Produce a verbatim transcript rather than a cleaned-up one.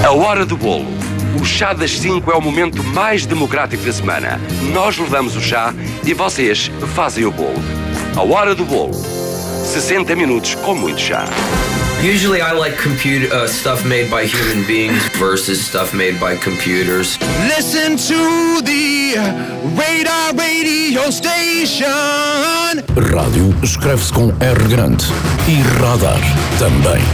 A Hora do Bolo. O chá das cinco é o momento mais democrático da semana. Nós levamos o chá e vocês fazem o bolo. A Hora do Bolo. sessenta minutos com muito chá. Usually I like computer uh, stuff made by human beings versus stuff made by computers. Listen to the Radar Radio Station. Rádio escreve-se com R grande e radar também.